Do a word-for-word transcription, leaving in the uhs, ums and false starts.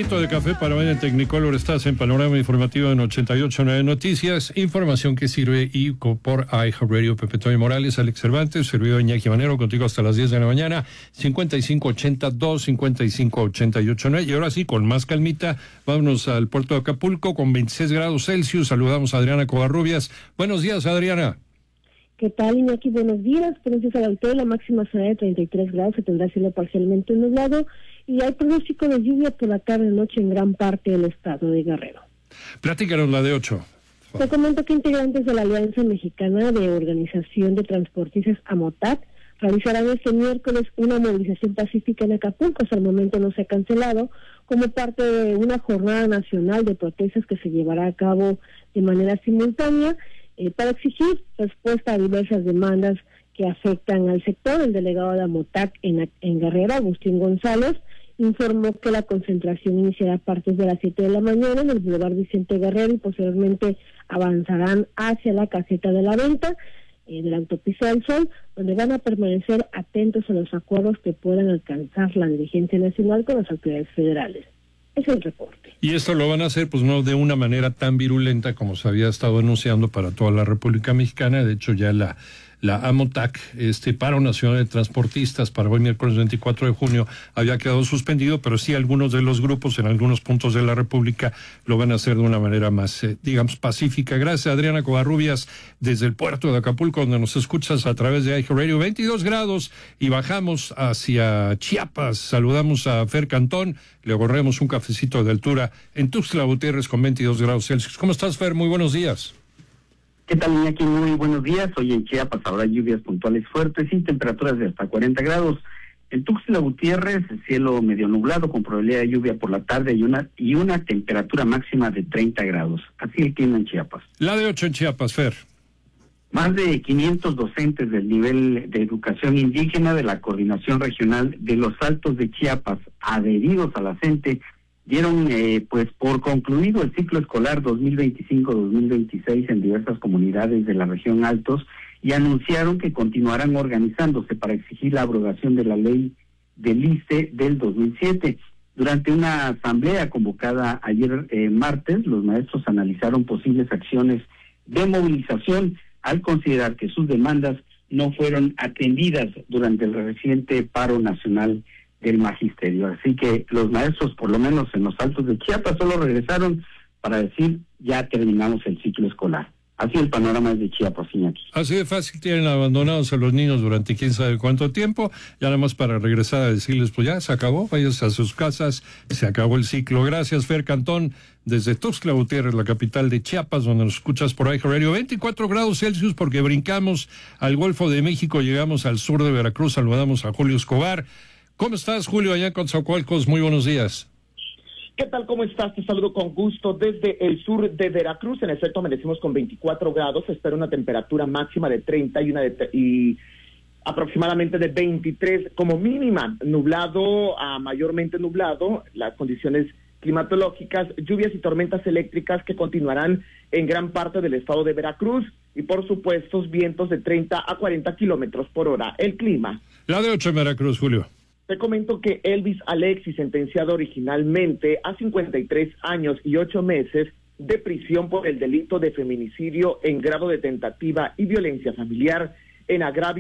traguito de café para mañana. Tecnicolor, estás en Panorama Informativo en ochenta y ocho punto nueve Noticias. Información que sirve y por iHeartRadio. Pepe Toño Morales, Alex Cervantes, servidor Iñaki Manero, contigo hasta las diez de la mañana. cincuenta y cinco ochenta dos, cincuenta y cinco ochenta y ocho nueve. Y ahora sí, con más calmita, vámonos al puerto de Acapulco con veintiséis grados Celsius. Saludamos a Adriana Covarrubias. Buenos días, Adriana. ¿Qué tal, Iñaki? Buenos días. Gracias a la altura, la máxima será de treinta y tres grados, se tendrá cielo parcialmente nublado y hay pronóstico de lluvia por la tarde y noche en gran parte del estado de Guerrero. Platícanos la de ocho. Te comento que integrantes de la Alianza Mexicana de Organización de Transportistas AMOTAC realizarán este miércoles una movilización pacífica en Acapulco. Hasta el momento no se ha cancelado, como parte de una jornada nacional de protestas que se llevará a cabo de manera simultánea eh, para exigir respuesta a diversas demandas que afectan al sector. El delegado de AMOTAC en, en Guerrero, Agustín González, informó que la concentración iniciará a partir de las siete de la mañana en el Boulevard Vicente Guerrero y posteriormente avanzarán hacia la caseta de la venta eh, de la autopista del Sol, donde van a permanecer atentos a los acuerdos que puedan alcanzar la dirigencia nacional con las autoridades federales. Es el reporte. Y esto lo van a hacer, pues no de una manera tan virulenta como se había estado anunciando para toda la República Mexicana. De hecho, ya la la AMOTAC, este paro nacional de transportistas para hoy miércoles veinticuatro de junio, había quedado suspendido, pero sí algunos de los grupos en algunos puntos de la República lo van a hacer de una manera más, eh, digamos, pacífica. Gracias, Adriana Covarrubias, desde el puerto de Acapulco, donde nos escuchas a través de iHeartRadio. veintidós grados y bajamos hacia Chiapas. Saludamos a Fer Cantón, le corremos un cafecito de altura en Tuxtla Gutiérrez con veintidós grados Celsius. ¿Cómo estás, Fer? Muy buenos días. ¿Qué tal, Iñaki? Muy buenos días. Hoy en Chiapas habrá lluvias puntuales fuertes y temperaturas de hasta cuarenta grados. En Tuxtla Gutiérrez, cielo medio nublado con probabilidad de lluvia por la tarde y una y una temperatura máxima de treinta grados. Así el clima en Chiapas. La de ocho en Chiapas, Fer. Más de quinientos docentes del nivel de educación indígena de la Coordinación Regional de los Altos de Chiapas, adheridos a la CENTE, dieron eh, pues por concluido el ciclo escolar dos mil veinticinco dos mil veintiséis en diversas comunidades de la región Altos y anunciaron que continuarán organizándose para exigir la abrogación de la ley del I C E del dos mil siete. Durante una asamblea convocada ayer eh, martes, los maestros analizaron posibles acciones de movilización al considerar que sus demandas no fueron atendidas durante el reciente paro nacional del magisterio. Así que los maestros, por lo menos en los Altos de Chiapas, solo regresaron para decir ya terminamos el ciclo escolar. Así el panorama es de Chiapas, Iñaki. Así de fácil tienen abandonados a los niños durante quién sabe cuánto tiempo, ya nada más para regresar a decirles, pues ya se acabó, váyanse a sus casas, se acabó el ciclo. Gracias, Fer Cantón, desde Tuxtla Gutiérrez, la capital de Chiapas, donde nos escuchas por iHeartRadio. veinticuatro grados Celsius porque brincamos al Golfo de México, llegamos al sur de Veracruz, saludamos a Julio Escobar. ¿Cómo estás, Julio, allá en Coatzacoalcos? Muy buenos días. ¿Qué tal? ¿Cómo estás? Te saludo con gusto desde el sur de Veracruz. En efecto, amanecimos con veinticuatro grados. Se espera una temperatura máxima de treinta y una de y aproximadamente de veintitrés como mínima. Nublado a mayormente nublado. Las condiciones climatológicas, lluvias y tormentas eléctricas que continuarán en gran parte del estado de Veracruz y, por supuesto, vientos de treinta a cuarenta kilómetros por hora. El clima. La de ocho en Veracruz, Julio. Te comento que Elvis Alexis, sentenciado originalmente a cincuenta y tres años y ocho meses de prisión por el delito de feminicidio en grado de tentativa y violencia familiar en agravio